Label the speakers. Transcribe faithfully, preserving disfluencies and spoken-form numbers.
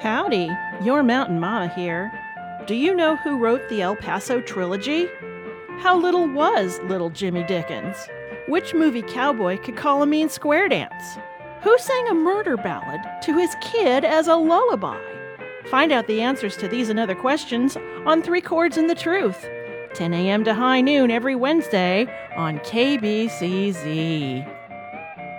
Speaker 1: Howdy, your Mountain Mama here. Do you know who wrote the El Paso trilogy? How little was little Jimmy Dickens? Which movie cowboy could call a mean square dance? Who sang a murder ballad to his kid as a lullaby? Find out the answers to these and other questions on Three Chords and the Truth, ten a.m. to high noon every Wednesday on K B C Z.